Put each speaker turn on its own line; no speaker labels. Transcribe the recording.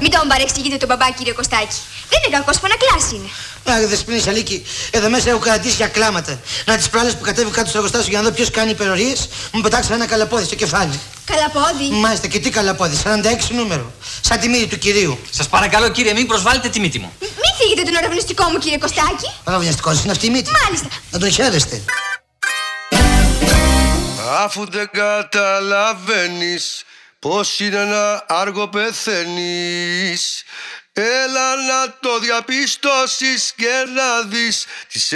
Μην τον παρεξηγείτε τον μπαμπά, κύριε Κωστάκη. Δεν είναι κακός, φωνακλάς είναι.
Δεσποινή Αλίκη, εδώ μέσα έχω κρατήσει για κλάματα. Να τις προάλλες που κατέβει κάτω στο εργοστάσιο για να δω ποιος κάνει υπερορίες, μου πετάξαν ένα καλαπόδι στο κεφάλι.
Καλαπόδι.
Μάλιστα, και τι καλαπόδι, 46 νούμερο. Σαν τη μύτη του κυρίου.
Σας παρακαλώ, κύριε, μην προσβάλλετε τη μύτη μου.
Μην φύγετε τον αραβωνιστικό μου, κύριε Κωστάκη.
Αραβωνιστικός είναι αυτή η μύτη.
Μάλιστα.
Να τον χαίρεστε.
Αφού δεν καταλαβαίνεις πως είναι ένα άργο πεθαίνεις, έλα να το διαπιστώσεις και να δεις τις